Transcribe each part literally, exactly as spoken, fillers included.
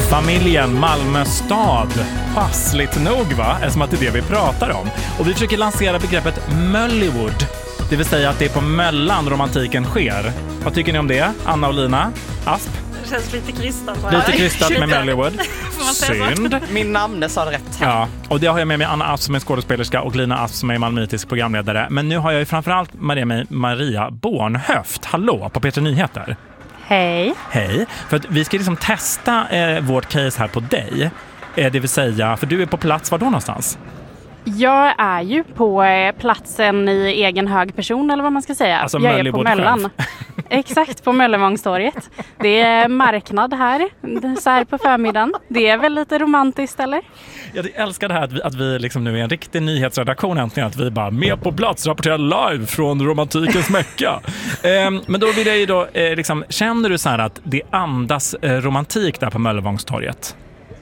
Familjen Malmö stad. Passligt nog va? Eftersom att det är det vi pratar om. Och vi försöker lansera begreppet Möllywood. Det vill säga att det är på Möllan romantiken sker. Vad tycker ni om det? Anna och Lina? Asp? Det känns lite krystat. Lite krystat med Möllywood. Synd. Min namn sa det rätt. Ja, och det har jag med mig Anna Asp som är skådespelerska och Lina Asp som är malmöitisk programledare. Men nu har jag ju framförallt med mig Maria Bornhöft. Hallå på P tre Nyheter. Hej. Hej. För att vi ska liksom testa eh, vårt case här på dig. Eh, det vill säga, för du är på plats, var då någonstans? Jag är ju på eh, platsen i egen hög person eller vad man ska säga. Alltså jag är på Möllan. Exakt, på Möllevångstorget. Det är marknad här, så här på förmiddagen. Det är väl lite romantiskt, eller? Jag älskar det här att vi, att vi liksom nu är en riktig nyhetsredaktion äntligen. Att vi bara med på plats rapporterar live från romantikens mecka. eh, men då vill jag ju då, eh, liksom, känner du så här att det andas eh, romantik där på Möllevångstorget?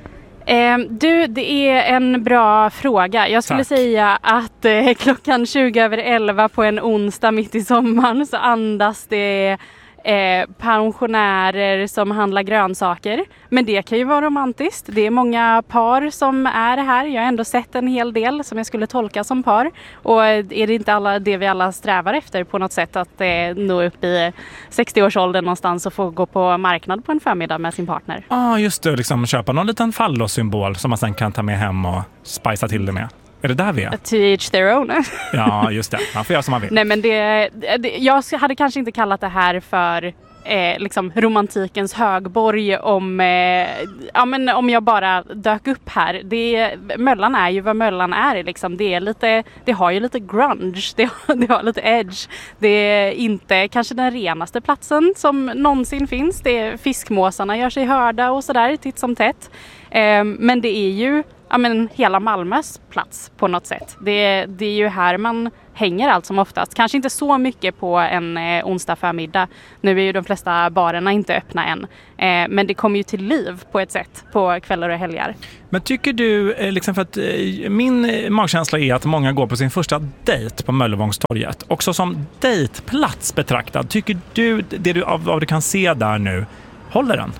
Eh, du, det är en bra fråga. Jag skulle Tack. säga att eh, klockan tjugo över elva på en onsdag mitt i sommaren så andas det eh, pensionärer som handlar grönsaker. Men det kan ju vara romantiskt. Det är många par som är här. Jag har ändå sett en hel del som jag skulle tolka som par. Och är det inte alla det vi alla strävar efter på något sätt att eh, nå upp i sextio-årsåldern någonstans och få gå på marknad på en förmiddag med sin partner? Ja, ah, just det. Liksom köpa någon liten fallosymbol som man sen kan ta med hem och spicea till det med. Är det där vi är? To each their own. Ja, just det. Man får göra som man vill. Nej, men det, det, jag hade kanske inte kallat det här för eh, liksom romantikens högborg om, eh, ja, men om jag bara dök upp här. Det, Möllan är ju vad Möllan är. Liksom. Det, är lite, det har ju lite grunge, det har, det har lite edge. Det är inte kanske den renaste platsen som någonsin finns. Det är fiskmåsarna gör sig hörda och sådär titt som tätt. Eh, men det är ju ja, men hela Malmös plats på något sätt. Det, det är ju här man hänger allt som oftast. Kanske inte så mycket på en eh, onsdag förmiddag. Nu är ju de flesta barerna inte öppna än. Eh, men det kommer ju till liv på ett sätt på kvällar och helger. Men tycker du, eh, liksom för att eh, min eh, magkänsla är att många går på sin första dejt på Möllevångstorget. Också som dejtplats betraktad. Tycker du, det du av, av du kan se där nu, håller den?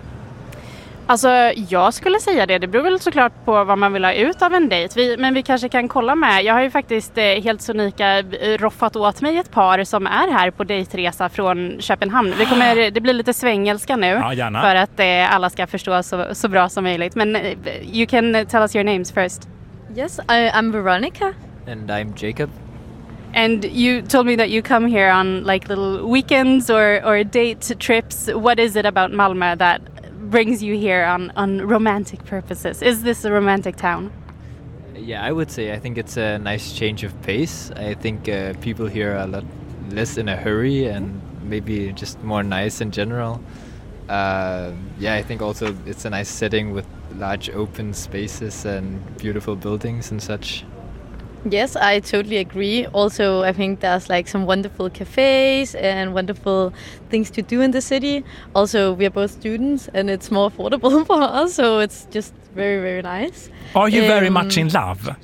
Alltså jag skulle säga det. Det beror väl såklart på vad man vill ha ut av en dejt. Vi, men vi kanske kan kolla med. Jag har ju faktiskt eh, helt sonika roffat åt mig ett par som är här på dejtresa från Köpenhamn. Vi kommer, det blir lite svengelska nu. Ja, gärna. För att eh, alla ska förstå så, så bra som möjligt. Men eh, you can tell us your names first. Yes, I, I'm Veronica. And I'm Jacob. And you told me that you come here on like little weekends or, or date trips. What is it about Malmö that brings you here on, on romantic purposes? Is this a romantic town? Yeah, I would say I think it's a nice change of pace. I think uh, people here are a lot less in a hurry and maybe just more nice in general. Uh, yeah, I think also it's a nice setting with large open spaces and beautiful buildings and such. Yes, I totally agree. Also, I think there's like some wonderful cafes and wonderful things to do in the city. Also, we are both students and it's more affordable for us, so it's just very, very nice. Are you um, very Um, much in love?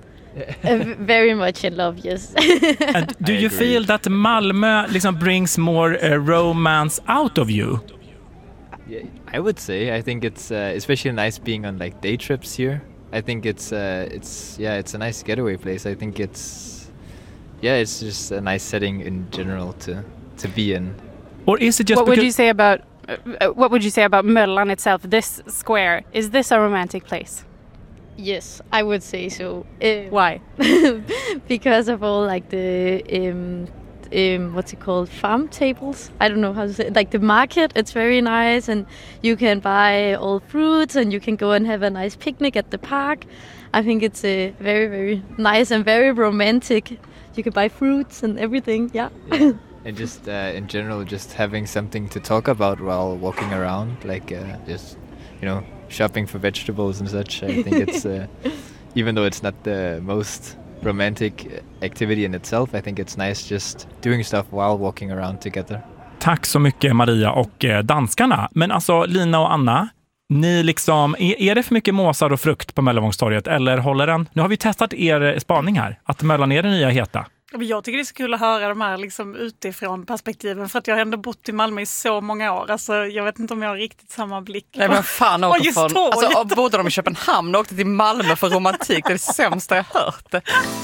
uh, very much in love, yes. And do you feel that Malmö liksom brings more uh, romance out of you? Yeah, I would say I think it's uh, especially nice being on like day trips here. I think it's uh, it's yeah it's a nice getaway place. I think it's yeah it's just a nice setting in general to to be in. Or is it just what because would you say about uh, what would you say about Möllan itself? This square, is this a romantic place? Yes, I would say so. Uh, Why? Because of all like the um, um, what's it called, farm tables? I don't know how to say it. Like the market, it's very nice, and you can buy all fruits, and you can go and have a nice picnic at the park. I think it's a very, very nice and very romantic. You can buy fruits and everything. Yeah. Yeah. And just uh, in general, just having something to talk about while walking around, like uh, just you know shopping for vegetables and such. I think it's uh, even though it's not the most romantic activity in itself, I think it's nice just doing stuff while walking around together. Tack så mycket Maria och eh, danskarna. Men alltså Lina och Anna, ni liksom, är, är det för mycket måsar och frukt på Möllevångstorget eller håller den? Nu har vi testat er spaning här, att Möllan är det nya heta. Jag tycker det är så kul att höra de här liksom utifrån perspektiven, för att jag har ändå bott i Malmö i så många år. Alltså, jag vet inte om jag har riktigt samma blick. Nej men fan, åker från, tåget. alltså, bodde de i Köpenhamn och åkte till Malmö för romantik. Det är det sämsta jag hört.